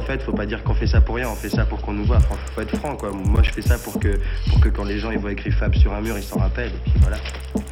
fait, faut pas dire qu'on fait ça pour rien, on fait ça pour qu'on nous voit. Enfin, faut être franc, quoi. Moi, je fais ça pour que quand les gens ils voient écrit Fab sur un mur, ils s'en rappellent, et puis voilà.